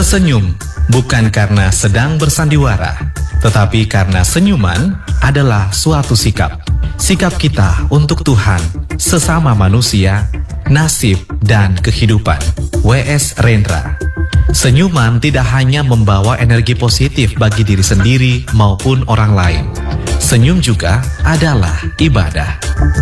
Tersenyum bukan karena sedang bersandiwara, tetapi karena senyuman adalah suatu sikap. Sikap kita untuk Tuhan, sesama manusia, nasib, dan kehidupan. W.S. Rendra. Senyuman tidak hanya membawa energi positif bagi diri sendiri maupun orang lain. Senyum juga adalah ibadah.